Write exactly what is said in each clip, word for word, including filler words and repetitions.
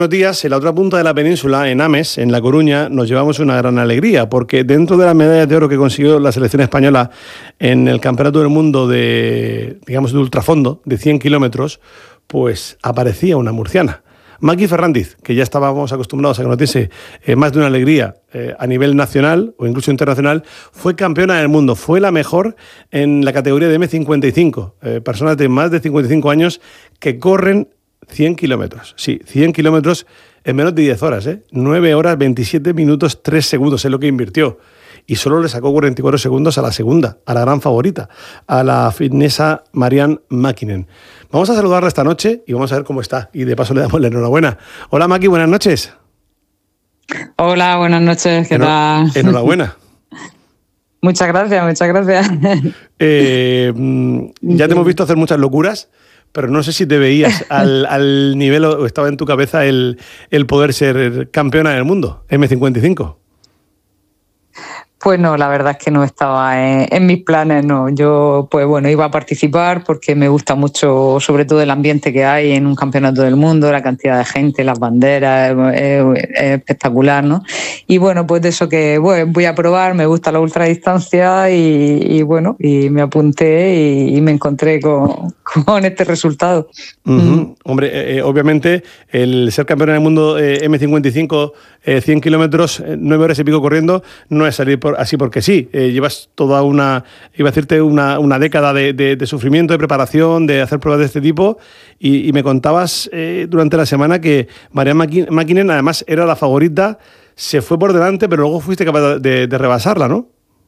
Buenos días. En la otra punta de la península, en Ames, en La Coruña, nos llevamos una gran alegría, porque dentro de las medallas de oro que consiguió la selección española en el Campeonato del Mundo de, digamos, de ultrafondo, de cien kilómetros, pues aparecía una murciana. Maki Ferrandiz, que ya estábamos acostumbrados a que nos diese eh, más de una alegría eh, a nivel nacional o incluso internacional, fue campeona del mundo, fue la mejor en la categoría de eme cincuenta y cinco, eh, personas de más de cincuenta y cinco años que corren cien kilómetros, sí, cien kilómetros en menos de diez horas, ¿eh? nueve horas, veintisiete minutos, tres segundos es lo que invirtió. Y solo le sacó cuarenta y cuatro segundos a la segunda, a la gran favorita, a la finesa Marianne Mäkinen. Vamos a saludarla esta noche y vamos a ver cómo está. Y de paso le damos la enhorabuena. Hola, Maki, buenas noches. Hola, buenas noches, ¿qué Enhor- tal? Enhorabuena. Muchas gracias, muchas gracias. Eh, ya te hemos visto hacer muchas locuras, pero no sé si te veías al, al nivel o estaba en tu cabeza el, el poder ser campeona del mundo, eme cincuenta y cinco. Pues no, la verdad es que no estaba en, en mis planes, no. Yo, pues bueno, iba a participar porque me gusta mucho, sobre todo el ambiente que hay en un campeonato del mundo, la cantidad de gente, las banderas, es, es espectacular, ¿no? Y bueno, pues de eso que bueno, voy a probar, me gusta la ultradistancia y, y bueno, y me apunté y, y me encontré con, con este resultado. Uh-huh. Mm. Hombre, eh, obviamente el ser campeona del mundo eh, eme cincuenta y cinco, eh, cien kilómetros, eh, nueve horas y pico corriendo, no es salir por así porque sí, eh, llevas toda una, iba a decirte, una, una década de, de, de sufrimiento, de preparación, de hacer pruebas de este tipo y, y me contabas eh, durante la semana que Marianne Mäkinen además era la favorita, se fue por delante, pero luego fuiste capaz de, de rebasarla, ¿no?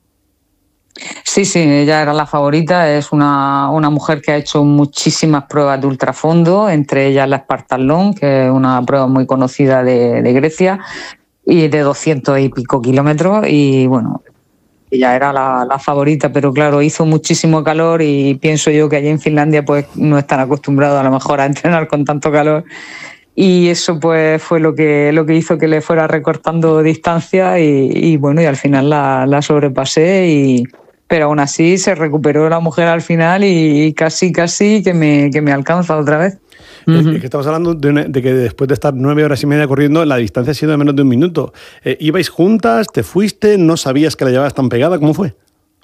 Sí, sí, ella era la favorita, es una, una mujer que ha hecho muchísimas pruebas de ultrafondo, entre ellas la Spartathlon, que es una prueba muy conocida de, de Grecia, y de doscientos y pico kilómetros y bueno, ella era la, la favorita, pero claro, hizo muchísimo calor y pienso yo que allí en Finlandia pues no están acostumbrados a lo mejor a entrenar con tanto calor y eso pues fue lo que, lo que hizo que le fuera recortando distancia y, y bueno, y al final la, la sobrepasé y pero aún así se recuperó la mujer al final y casi casi que me, que me alcanza otra vez. Uh-huh. Es que estamos hablando de, una, de que después de estar nueve horas y media corriendo, la distancia ha sido de menos de un minuto. Eh, ¿Ibais juntas? ¿Te fuiste? ¿No sabías que la llevabas tan pegada? ¿Cómo fue?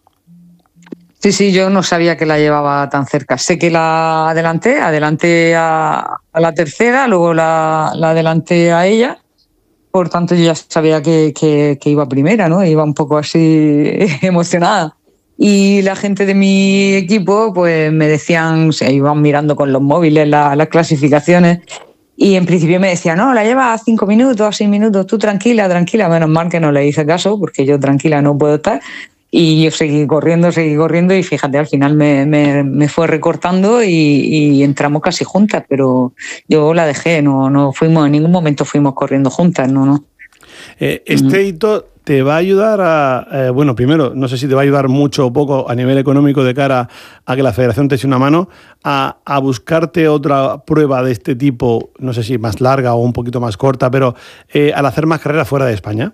Sí, sí, yo no sabía que la llevaba tan cerca. Sé que la adelanté, adelanté a, a la tercera, luego la, la adelanté a ella. Por tanto, yo ya sabía que, que, que iba primera, ¿no? Iba un poco así emocionada. Y la gente de mi equipo pues me decían, se iban mirando con los móviles la, las clasificaciones y en principio me decían, no, la lleva a cinco minutos, a seis minutos, tú tranquila, tranquila. Menos mal que no le hice caso porque yo tranquila no puedo estar. Y yo seguí corriendo, seguí corriendo y fíjate, al final me, me, me fue recortando y, y entramos casi juntas, pero yo la dejé, no, no fuimos, en ningún momento fuimos corriendo juntas, no, no. Eh, este hito te va a ayudar a, eh, bueno, primero, no sé si te va a ayudar mucho o poco a nivel económico de cara a que la federación te eche una mano, a, a buscarte otra prueba de este tipo, no sé si más larga o un poquito más corta, pero eh, al hacer más carreras fuera de España.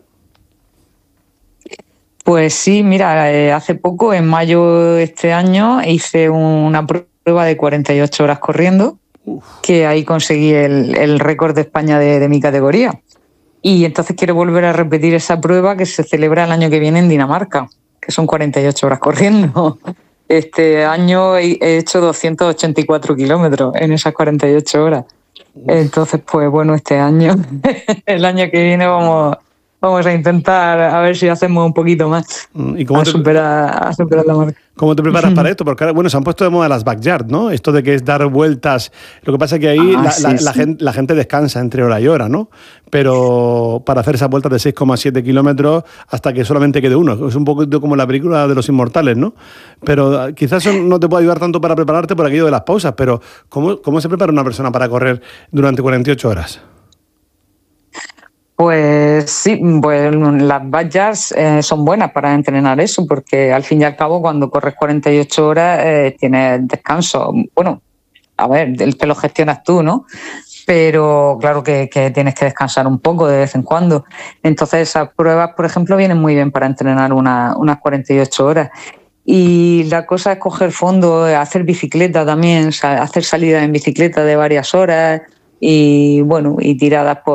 Pues sí, mira, eh, hace poco, en mayo de este año, hice una prueba de cuarenta y ocho horas corriendo, Uf. que ahí conseguí el, el récord de España de, de mi categoría. Y entonces quiero volver a repetir esa prueba que se celebra el año que viene en Dinamarca, que son cuarenta y ocho horas corriendo. Este año he hecho doscientos ochenta y cuatro kilómetros en esas cuarenta y ocho horas. Entonces, pues bueno, este año, el año que viene vamos, vamos a intentar a ver si hacemos un poquito más. ¿Y cómo a, te, superar, a superar la marca. ¿Cómo te preparas para esto? Porque ahora, bueno, se han puesto de moda las backyard, ¿no? Esto de que es dar vueltas. Lo que pasa es que ahí ah, la, sí, la, sí. La, gente, la gente descansa entre hora y hora, ¿no? Pero para hacer esas vueltas de seis coma siete kilómetros hasta que solamente quede uno. Es un poquito como la película de Los Inmortales, ¿no? Pero quizás eso no te puede ayudar tanto para prepararte por aquello de las pausas, pero ¿cómo, cómo se prepara una persona para correr durante cuarenta y ocho horas? Pues sí, pues las backyards eh, son buenas para entrenar eso, porque al fin y al cabo cuando corres cuarenta y ocho horas eh, tienes descanso. Bueno, a ver, te lo gestionas tú, ¿no? Pero claro que, que tienes que descansar un poco de vez en cuando. Entonces esas pruebas, por ejemplo, vienen muy bien para entrenar una, unas cuarenta y ocho horas. Y la cosa es coger fondo, hacer bicicleta también, hacer salidas en bicicleta de varias horas. y bueno, y tiradas por